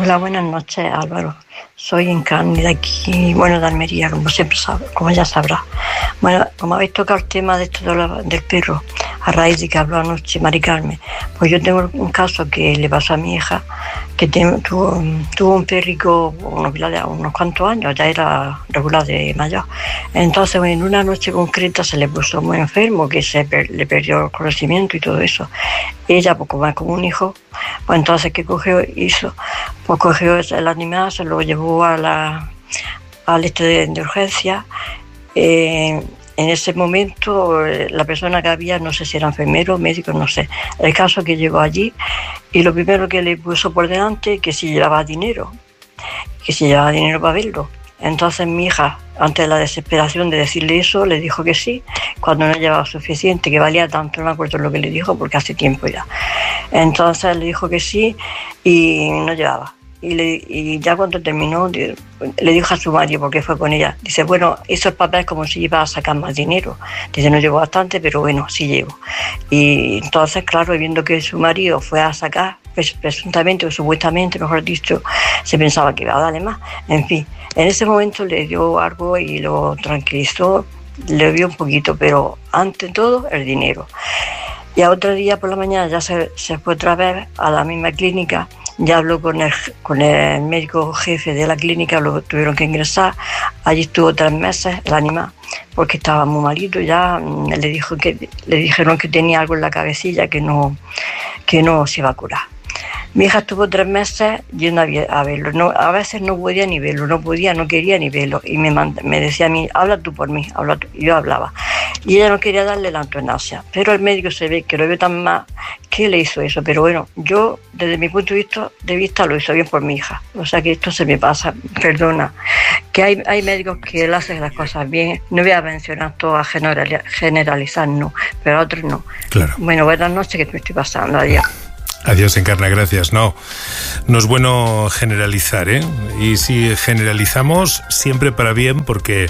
Hola, buenas noches, Álvaro. Soy Encarni de aquí, bueno, de Almería, como siempre como ya sabrás. Bueno, como habéis tocado el tema de esto del perro, a raíz de que habló anoche Mari Carmen, pues yo tengo un caso que le pasó a mi hija, que tuvo un perrico unos cuantos años, ya era regular de mayor. Entonces, en una noche concreta se le puso muy enfermo, que le perdió el conocimiento y todo eso. Ella, pues como un hijo, pues entonces, ¿qué hizo? Pues cogió el animal, se lo llevó al de urgencia. En ese momento, la persona que había, no sé si era enfermero, médico, no sé. El caso que llegó allí y lo primero que le puso por delante, que si llevaba dinero para verlo. Entonces mi hija, ante la desesperación de decirle eso, le dijo que sí, cuando no llevaba suficiente, que valía tanto, no me acuerdo lo que le dijo, porque hace tiempo ya. Entonces le dijo que sí y no llevaba. Y ya cuando terminó, le dijo a su marido, porque fue con ella, dice, bueno, hizo el papel como si iba a sacar más dinero. Dice, no llevo bastante, pero bueno, sí llevo. Y entonces, claro, viendo que su marido fue a sacar, pues, presuntamente o supuestamente, mejor dicho, se pensaba que iba a darle más. En fin, en ese momento le dio algo y lo tranquilizó, le dio un poquito, pero ante todo el dinero. Y a otro día por la mañana ya se fue otra vez a la misma clínica. Ya habló con el médico jefe de la clínica, lo tuvieron que ingresar. Allí estuvo 3 meses el animal, porque estaba muy malito ya. Le dijeron que tenía algo en la cabecilla que no se iba a curar. Mi hija estuvo 3 meses yendo a verlo. No, a veces no podía ni verlo, no quería ni verlo. Y me decía a mí, habla tú por mí, habla tú. Y yo hablaba. Y ella no quería darle la eutanasia. Pero el médico se ve que lo vio tan mal que le hizo eso. Pero bueno, yo desde mi punto de vista lo hizo bien por mi hija. O sea que esto se me pasa, perdona. Que hay médicos que le hacen las cosas bien. No voy a mencionar todo a generalizar, no. Pero a otros no. Claro. Bueno, buenas noches, que me estoy pasando. Adiós. Adiós, Encarna, gracias. No es bueno generalizar, ¿eh? Y si generalizamos, siempre para bien, porque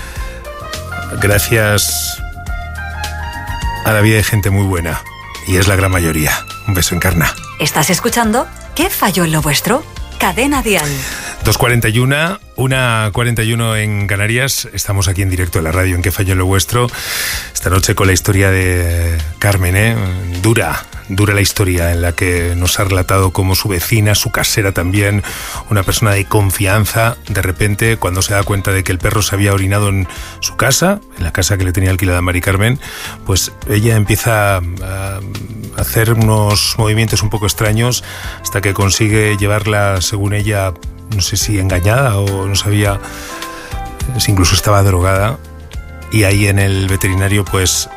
gracias a la vida hay gente muy buena, y es la gran mayoría. Un beso, Encarna. ¿Estás escuchando? ¿Qué falló en lo vuestro? Cadena Dial. 2:41, 1:41 en Canarias. Estamos aquí en directo en la radio en ¿Qué falló en lo vuestro? Esta noche con la historia de Carmen, ¿eh? Dura la historia en la que nos ha relatado cómo su vecina, su casera también, una persona de confianza, de repente, cuando se da cuenta de que el perro se había orinado en su casa, en la casa que le tenía alquilada a Mari Carmen, pues ella empieza a hacer unos movimientos un poco extraños hasta que consigue llevarla, según ella, no sé si engañada o no sabía si incluso estaba drogada, y ahí en el veterinario pues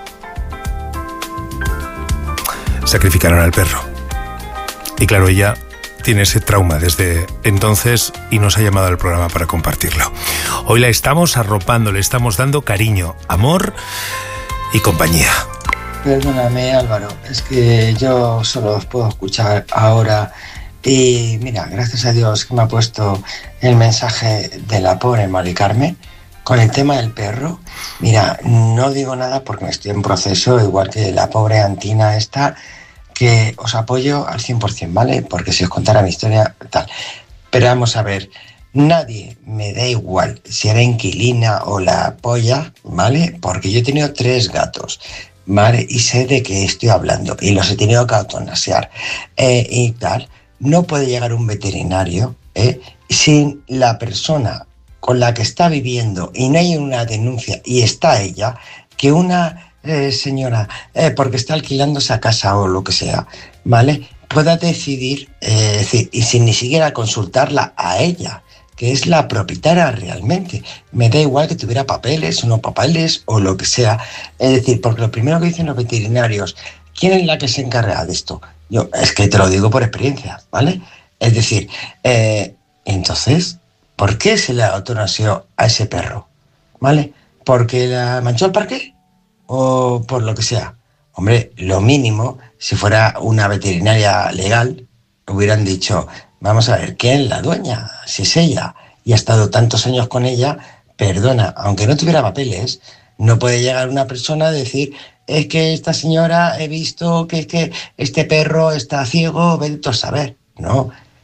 sacrificaron al perro. Y claro, ella tiene ese trauma desde entonces y nos ha llamado al programa para compartirlo. Hoy la estamos arropando, le estamos dando cariño, amor y compañía. Perdóname, Álvaro, es que yo solo os puedo escuchar ahora. Y mira, gracias a Dios que me ha puesto el mensaje de la pobre Mari Carmen con el tema del perro. Mira, no digo nada porque estoy en proceso, igual que la pobre Antina esta, que os apoyo al 100%, ¿vale? Porque si os contara mi historia, tal. Pero vamos a ver, nadie me da igual si era inquilina o la polla, ¿vale? Porque yo he tenido 3 gatos, ¿vale? Y sé de qué estoy hablando y los he tenido que eutanasiar y tal. No puede llegar un veterinario sin la persona con la que está viviendo y no hay una denuncia y está ella, que una señora, porque está alquilando esa casa o lo que sea, ¿vale? Pueda decidir, y sin ni siquiera consultarla a ella, que es la propietaria realmente. Me da igual que tuviera papeles o no papeles o lo que sea. Es decir, porque lo primero que dicen los veterinarios, ¿quién es la que se encarga de esto? Yo, es que te lo digo por experiencia, ¿vale? Es decir, entonces, ¿por qué se le eutanasió a ese perro? ¿Vale? ¿Porque la manchó el parque? ¿O por lo que sea? Hombre, lo mínimo, si fuera una veterinaria legal, hubieran dicho, vamos a ver, ¿quién es la dueña? Si es ella y ha estado tantos años con ella, perdona, aunque no tuviera papeles, no puede llegar una persona a decir, es que esta señora he visto que este perro está ciego, vete tú a saber. No,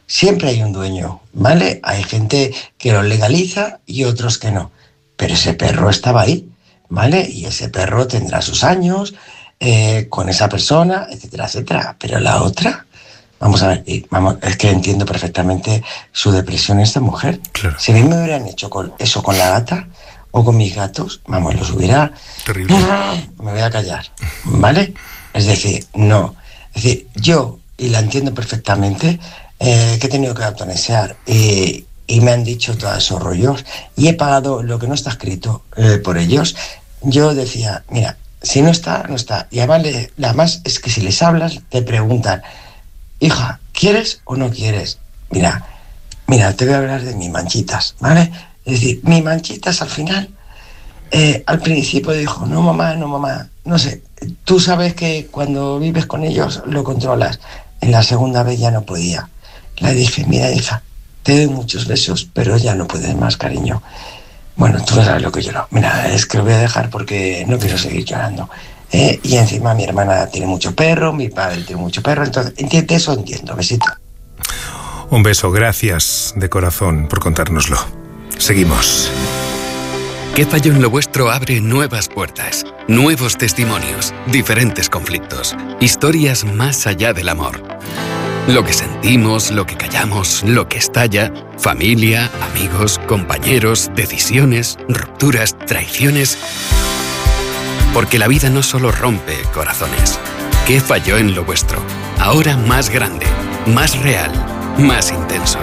Siempre hay un dueño, ¿vale? Hay gente que lo legaliza y otros que no. Pero ese perro estaba ahí, ¿vale? Y ese perro tendrá sus años con esa persona, etcétera, etcétera. Pero la otra, vamos a ver, es que entiendo perfectamente su depresión esta mujer. Claro. Si a mí me hubieran hecho eso con la gata o con mis gatos, los hubiera... Terrible. Me voy a callar, ¿vale? Es decir, no. Es decir, yo, y la entiendo perfectamente, que he tenido que autonesear y me han dicho todos esos rollos y he pagado lo que no está escrito por ellos. Yo decía, mira, si no está, no está. Y además es que si les hablas, te preguntan, hija, ¿quieres o no quieres? Mira, te voy a hablar de mis manchitas, ¿vale? Es decir, mis manchitas al final, al principio dijo, no mamá, no sé, tú sabes que cuando vives con ellos lo controlas. En la segunda vez ya no podía. Le dije, mira hija, te doy muchos besos, pero ya no puedes más, cariño. Bueno, tú no sabes lo que lloro. Mira, es que lo voy a dejar porque no quiero seguir llorando. Y encima mi hermana tiene mucho perro, mi padre tiene mucho perro, entonces, ¿entiendes eso? Entiendo, besito. Un beso, gracias de corazón por contárnoslo. Seguimos. ¿Qué falló en lo vuestro? Abre nuevas puertas, nuevos testimonios, diferentes conflictos, historias más allá del amor. Lo que sentimos, lo que callamos, lo que estalla, familia, amigos, compañeros, decisiones, rupturas, traiciones. Porque la vida no solo rompe corazones. ¿Qué falló en lo vuestro? Ahora más grande, más real, más intenso.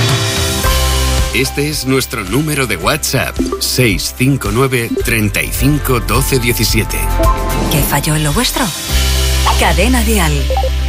Este es nuestro número de WhatsApp, 659 35 12 17. ¿Qué falló en lo vuestro? Cadena Dial.